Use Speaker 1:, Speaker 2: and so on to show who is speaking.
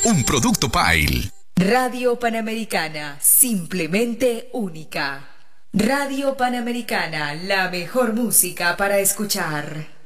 Speaker 1: un producto Pile.
Speaker 2: Radio Panamericana, simplemente única. Radio Panamericana, la mejor música para escuchar.